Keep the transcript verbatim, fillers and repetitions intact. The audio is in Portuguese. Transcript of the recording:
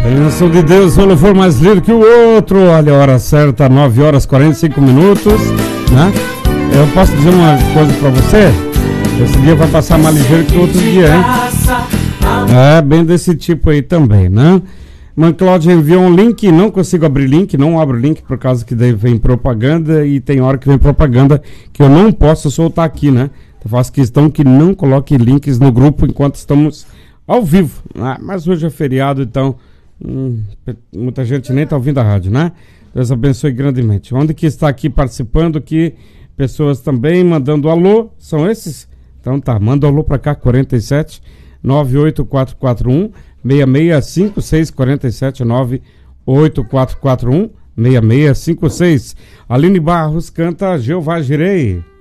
Bênção de Deus, o louvor mais lindo que o outro. Olha a hora certa, nove horas e quarenta e cinco minutos, né? Eu posso dizer uma coisa pra você? Esse dia vai passar mais ligeiro que o outro dia, hein? É, bem desse tipo aí também, né? Mãe Cláudia enviou um link, não consigo abrir link, não abro link por causa que daí vem propaganda e tem hora que vem propaganda que eu não posso soltar aqui, né? Eu faço questão que não coloque links no grupo enquanto estamos ao vivo, né? Mas hoje é feriado, então hum, muita gente nem tá ouvindo a rádio, né? Deus abençoe grandemente. Onde que está aqui participando, que pessoas também mandando alô, são esses? Então tá, manda alô pra cá, quarenta e sete, nove oito quatro quatro um, seis seis cinco seis, quarenta e sete, nove oito quatro quatro um, seis seis cinco seis. Aline Barros canta Jeová Jirei.